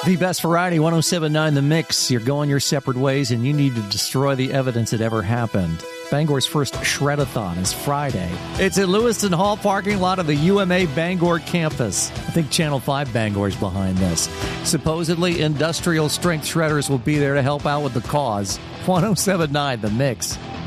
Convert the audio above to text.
The best variety, 107.9 The Mix. You're going your separate ways, and you need to destroy the evidence it ever happened. Bangor's first Shredathon is Friday. It's at Lewiston Hall parking lot of the UMA Bangor campus. I think Channel 5 Bangor is behind this. Supposedly, industrial strength shredders will be there to help out with the cause. 107.9 The Mix.